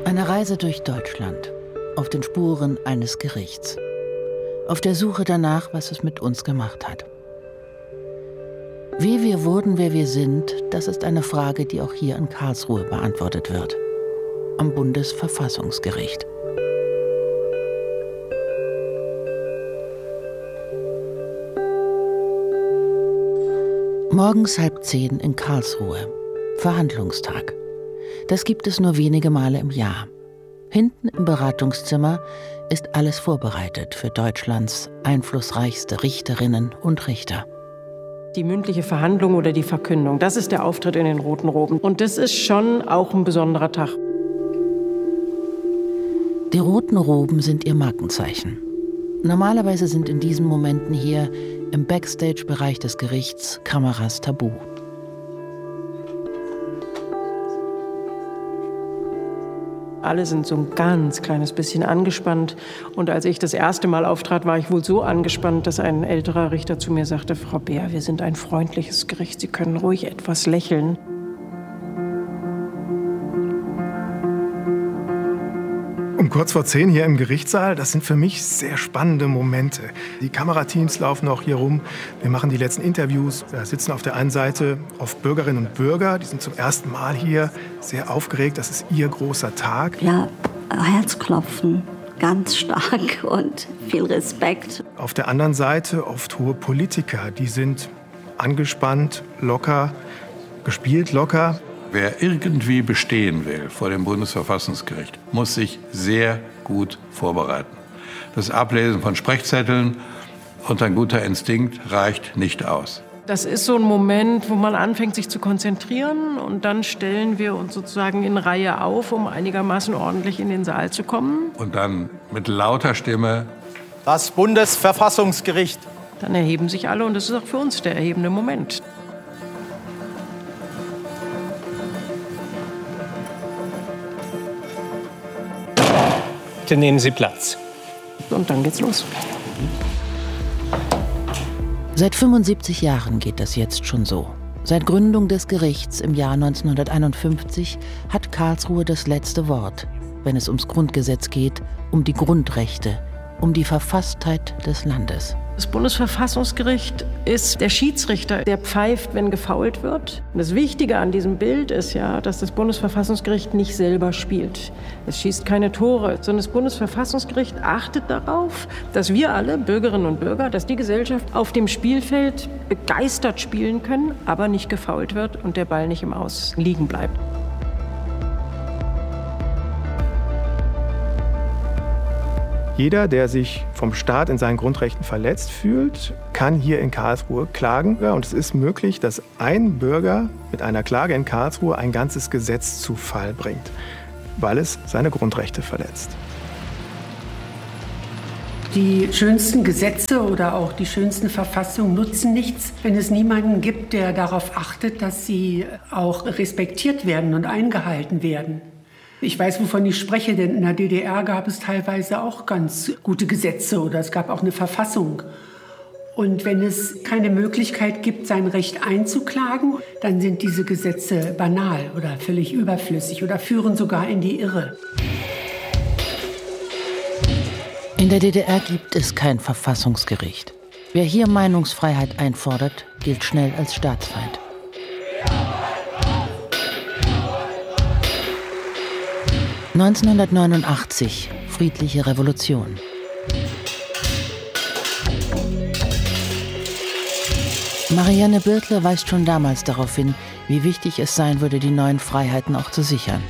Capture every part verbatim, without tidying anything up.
Eine Reise durch Deutschland, auf den Spuren eines Gerichts. Auf der Suche danach, was es mit uns gemacht hat. Wie wir wurden, wer wir sind, das ist eine Frage, die auch hier in Karlsruhe beantwortet wird. Am Bundesverfassungsgericht. Morgens halb zehn in Karlsruhe. Verhandlungstag. Das gibt es nur wenige Male im Jahr. Hinten im Beratungszimmer ist alles vorbereitet für Deutschlands einflussreichste Richterinnen und Richter. Die mündliche Verhandlung oder die Verkündung, das ist der Auftritt in den Roten Roben. Und das ist schon auch ein besonderer Tag. Die Roten Roben sind ihr Markenzeichen. Normalerweise sind in diesen Momenten hier im Backstage-Bereich des Gerichts Kameras tabu. Alle sind so ein ganz kleines bisschen angespannt. Und als ich das erste Mal auftrat, war ich wohl so angespannt, dass ein älterer Richter zu mir sagte: Frau Beer, wir sind ein freundliches Gericht, Sie können ruhig etwas lächeln. Um kurz vor zehn hier im Gerichtssaal, das sind für mich sehr spannende Momente. Die Kamerateams laufen auch hier rum. Wir machen die letzten Interviews. Da sitzen auf der einen Seite oft Bürgerinnen und Bürger, die sind zum ersten Mal hier, sehr aufgeregt. Das ist ihr großer Tag. Ja, Herzklopfen, ganz stark und viel Respekt. Auf der anderen Seite oft hohe Politiker, die sind angespannt, locker, gespielt locker. Wer irgendwie bestehen will vor dem Bundesverfassungsgericht, muss sich sehr gut vorbereiten. Das Ablesen von Sprechzetteln und ein guter Instinkt reicht nicht aus. Das ist so ein Moment, wo man anfängt, sich zu konzentrieren. Und dann stellen wir uns sozusagen in Reihe auf, um einigermaßen ordentlich in den Saal zu kommen. Und dann mit lauter Stimme: Das Bundesverfassungsgericht. Dann erheben sich alle und das ist auch für uns der erhebende Moment. Bitte nehmen Sie Platz. Und dann geht's los. Seit fünfundsiebzig Jahren geht das jetzt schon so. Seit Gründung des Gerichts im Jahr neunzehnhunderteinundfünfzig hat Karlsruhe das letzte Wort, wenn es ums Grundgesetz geht, um die Grundrechte, um die Verfasstheit des Landes. Das Bundesverfassungsgericht ist der Schiedsrichter, der pfeift, wenn gefoult wird. Und das Wichtige an diesem Bild ist ja, dass das Bundesverfassungsgericht nicht selber spielt. Es schießt keine Tore, sondern das Bundesverfassungsgericht achtet darauf, dass wir alle, Bürgerinnen und Bürger, dass die Gesellschaft auf dem Spielfeld begeistert spielen können, aber nicht gefoult wird und der Ball nicht im Aus liegen bleibt. Jeder, der sich vom Staat in seinen Grundrechten verletzt fühlt, kann hier in Karlsruhe klagen. Und es ist möglich, dass ein Bürger mit einer Klage in Karlsruhe ein ganzes Gesetz zu Fall bringt, weil es seine Grundrechte verletzt. Die schönsten Gesetze oder auch die schönsten Verfassungen nutzen nichts, wenn es niemanden gibt, der darauf achtet, dass sie auch respektiert werden und eingehalten werden. Ich weiß, wovon ich spreche, denn in der D D R gab es teilweise auch ganz gute Gesetze oder es gab auch eine Verfassung. Und wenn es keine Möglichkeit gibt, sein Recht einzuklagen, dann sind diese Gesetze banal oder völlig überflüssig oder führen sogar in die Irre. In der D D R gibt es kein Verfassungsgericht. Wer hier Meinungsfreiheit einfordert, gilt schnell als Staatsfeind. neunzehnhundertneunundachtzig, friedliche Revolution. Marianne Birtler weist schon damals darauf hin, wie wichtig es sein würde, die neuen Freiheiten auch zu sichern.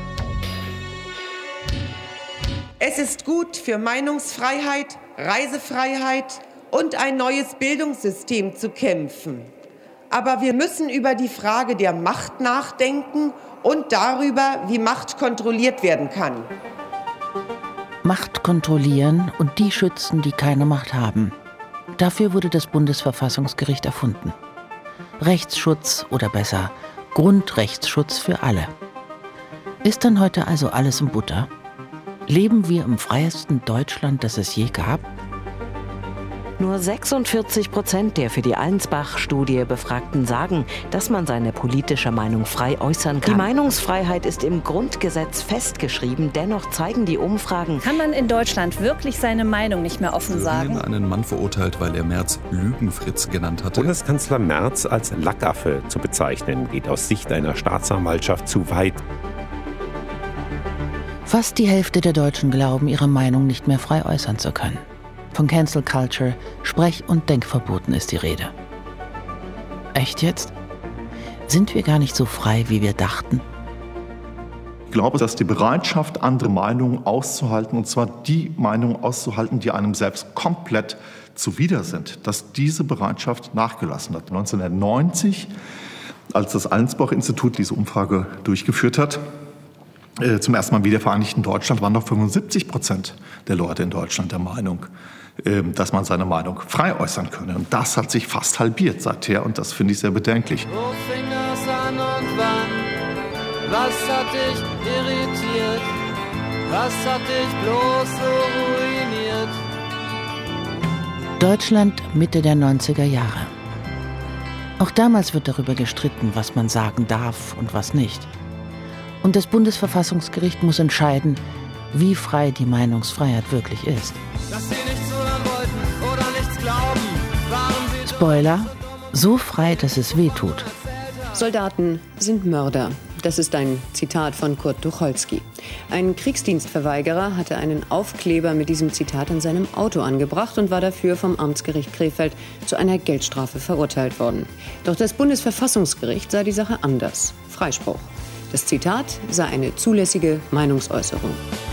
Es ist gut für Meinungsfreiheit, Reisefreiheit und ein neues Bildungssystem zu kämpfen. Aber wir müssen über die Frage der Macht nachdenken und darüber, wie Macht kontrolliert werden kann. Macht kontrollieren und die schützen, die keine Macht haben. Dafür wurde das Bundesverfassungsgericht erfunden. Rechtsschutz oder besser Grundrechtsschutz für alle. Ist dann heute also alles in Butter? Leben wir im freiesten Deutschland, das es je gab? Nur sechsundvierzig Prozent der für die Allensbach-Studie Befragten sagen, dass man seine politische Meinung frei äußern kann. Die Meinungsfreiheit ist im Grundgesetz festgeschrieben. Dennoch zeigen die Umfragen, kann man in Deutschland wirklich seine Meinung nicht mehr offen sagen? Einen Mann verurteilt, weil er Merz Lügenfritz genannt hatte. Bundeskanzler Merz als Lackaffe zu bezeichnen, geht aus Sicht einer Staatsanwaltschaft zu weit. Fast die Hälfte der Deutschen glauben, ihre Meinung nicht mehr frei äußern zu können. Von Cancel Culture, Sprech- und Denkverboten ist die Rede. Echt jetzt? Sind wir gar nicht so frei, wie wir dachten? Ich glaube, dass die Bereitschaft, andere Meinungen auszuhalten, und zwar die Meinungen auszuhalten, die einem selbst komplett zuwider sind, dass diese Bereitschaft nachgelassen hat. neunzehnhundertneunzig, als das Allensbach-Institut diese Umfrage durchgeführt hat, äh, zum ersten Mal im wiedervereinigten Deutschland, waren noch fünfundsiebzig Prozent der Leute in Deutschland der Meinung, äh, dass man seine Meinung frei äußern könne. Und das hat sich fast halbiert seither, und das finde ich sehr bedenklich. Wo fing das an und wann? Was hat dich irritiert? Was hat dich bloß so ruiniert? Deutschland Mitte der neunziger Jahre. Auch damals wird darüber gestritten, was man sagen darf und was nicht. Und das Bundesverfassungsgericht muss entscheiden, wie frei die Meinungsfreiheit wirklich ist. Dass sie nichts hören wollten oder nichts glauben, waren sie Spoiler, so frei, dass es weh tut. Soldaten sind Mörder. Das ist ein Zitat von Kurt Tucholsky. Ein Kriegsdienstverweigerer hatte einen Aufkleber mit diesem Zitat an seinem Auto angebracht und war dafür vom Amtsgericht Krefeld zu einer Geldstrafe verurteilt worden. Doch das Bundesverfassungsgericht sah die Sache anders. Freispruch. Das Zitat sei eine zulässige Meinungsäußerung.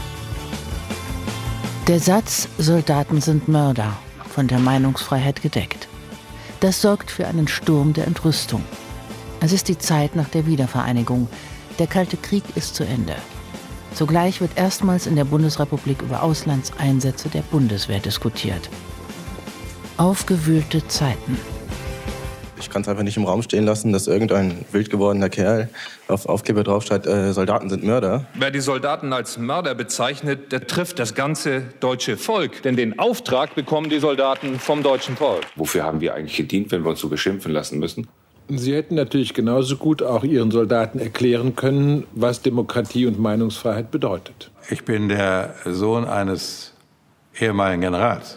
Der Satz „Soldaten sind Mörder" von der Meinungsfreiheit gedeckt. Das sorgt für einen Sturm der Entrüstung. Es ist die Zeit nach der Wiedervereinigung. Der Kalte Krieg ist zu Ende. Zugleich wird erstmals in der Bundesrepublik über Auslandseinsätze der Bundeswehr diskutiert. Aufgewühlte Zeiten. Ich kann es einfach nicht im Raum stehen lassen, dass irgendein wild gewordener Kerl auf Aufkleber draufschreibt, äh, Soldaten sind Mörder. Wer die Soldaten als Mörder bezeichnet, der trifft das ganze deutsche Volk. Denn den Auftrag bekommen die Soldaten vom deutschen Volk. Wofür haben wir eigentlich gedient, wenn wir uns so beschimpfen lassen müssen? Sie hätten natürlich genauso gut auch Ihren Soldaten erklären können, was Demokratie und Meinungsfreiheit bedeutet. Ich bin der Sohn eines ehemaligen Generals.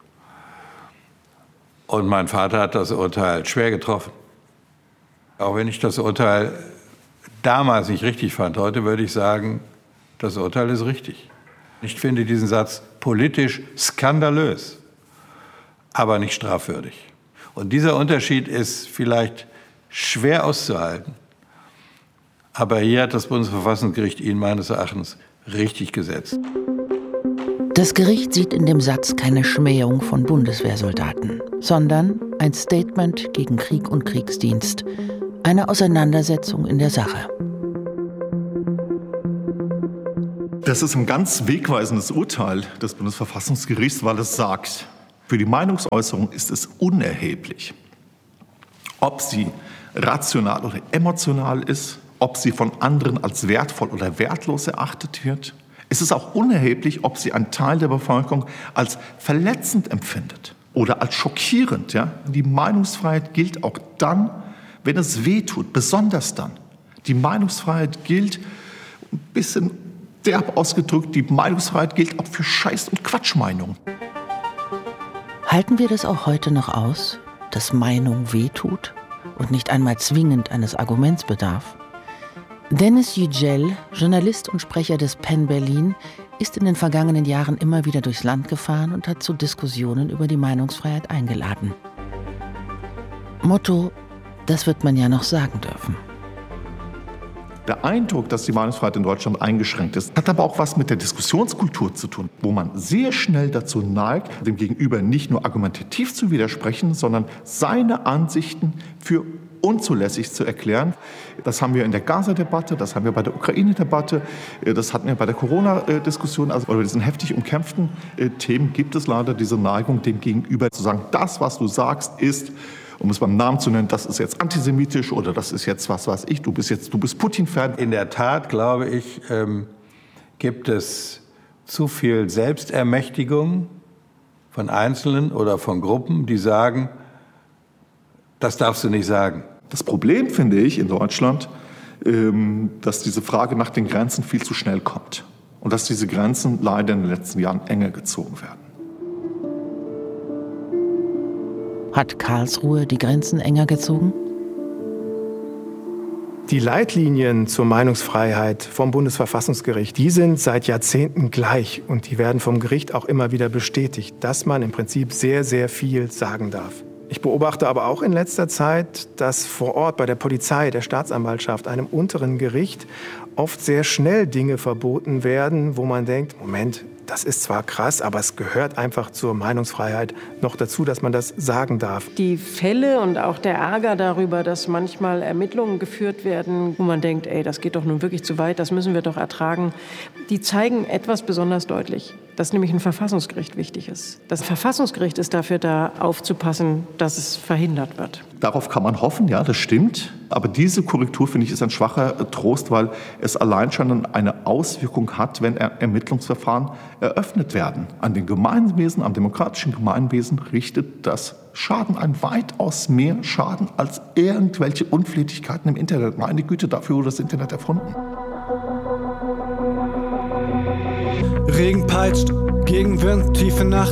Und mein Vater hat das Urteil schwer getroffen. Auch wenn ich das Urteil damals nicht richtig fand, heute würde ich sagen, das Urteil ist richtig. Ich finde diesen Satz politisch skandalös, aber nicht strafwürdig. Und dieser Unterschied ist vielleicht schwer auszuhalten. Aber hier hat das Bundesverfassungsgericht ihn meines Erachtens richtig gesetzt. Das Gericht sieht in dem Satz keine Schmähung von Bundeswehrsoldaten, sondern ein Statement gegen Krieg und Kriegsdienst, eine Auseinandersetzung in der Sache. Das ist ein ganz wegweisendes Urteil des Bundesverfassungsgerichts, weil es sagt, für die Meinungsäußerung ist es unerheblich, ob sie rational oder emotional ist, ob sie von anderen als wertvoll oder wertlos erachtet wird. Es ist auch unerheblich, ob sie ein Teil der Bevölkerung als verletzend empfindet oder als schockierend. Ja? Die Meinungsfreiheit gilt auch dann, wenn es weh tut, besonders dann. Die Meinungsfreiheit gilt, ein bisschen derb ausgedrückt, die Meinungsfreiheit gilt auch für Scheiß- und Quatschmeinungen. Halten wir das auch heute noch aus, dass Meinung weh tut und nicht einmal zwingend eines Arguments bedarf? Dennis Yücel, Journalist und Sprecher des Penn Berlin, ist in den vergangenen Jahren immer wieder durchs Land gefahren und hat zu Diskussionen über die Meinungsfreiheit eingeladen. Motto: Das wird man ja noch sagen dürfen. Der Eindruck, dass die Meinungsfreiheit in Deutschland eingeschränkt ist, hat aber auch was mit der Diskussionskultur zu tun, wo man sehr schnell dazu neigt, dem Gegenüber nicht nur argumentativ zu widersprechen, sondern seine Ansichten für unzulässig zu erklären. Das haben wir in der Gaza-Debatte, das haben wir bei der Ukraine-Debatte, das hatten wir bei der Corona-Diskussion. Also bei diesen heftig umkämpften Themen gibt es leider diese Neigung, dem Gegenüber zu sagen, das, was du sagst, ist, um es beim Namen zu nennen, das ist jetzt antisemitisch oder das ist jetzt, was weiß ich, du bist jetzt, du bist Putin-Fan. In der Tat, glaube ich, ähm, gibt es zu viel Selbstermächtigung von Einzelnen oder von Gruppen, die sagen, das darfst du nicht sagen. Das Problem finde ich in Deutschland, dass diese Frage nach den Grenzen viel zu schnell kommt und dass diese Grenzen leider in den letzten Jahren enger gezogen werden. Hat Karlsruhe die Grenzen enger gezogen? Die Leitlinien zur Meinungsfreiheit vom Bundesverfassungsgericht, die sind seit Jahrzehnten gleich und die werden vom Gericht auch immer wieder bestätigt, dass man im Prinzip sehr, sehr viel sagen darf. Ich beobachte aber auch in letzter Zeit, dass vor Ort bei der Polizei, der Staatsanwaltschaft, einem unteren Gericht oft sehr schnell Dinge verboten werden, wo man denkt, Moment, das ist zwar krass, aber es gehört einfach zur Meinungsfreiheit noch dazu, dass man das sagen darf. Die Fälle und auch der Ärger darüber, dass manchmal Ermittlungen geführt werden, wo man denkt, ey, das geht doch nun wirklich zu weit, das müssen wir doch ertragen, die zeigen etwas besonders deutlich, dass nämlich ein Verfassungsgericht wichtig ist. Das Verfassungsgericht ist dafür da, aufzupassen, dass es verhindert wird. Darauf kann man hoffen, ja, das stimmt. Aber diese Korrektur, finde ich, ist ein schwacher Trost, weil es allein schon eine Auswirkung hat, wenn Ermittlungsverfahren eröffnet werden. An den Gemeinwesen, am demokratischen Gemeinwesen richtet das Schaden ein weitaus mehr Schaden als irgendwelche Unflätigkeiten im Internet. Meine Güte, dafür wurde das Internet erfunden. Regen peitscht, Gegenwind, tiefe Nacht.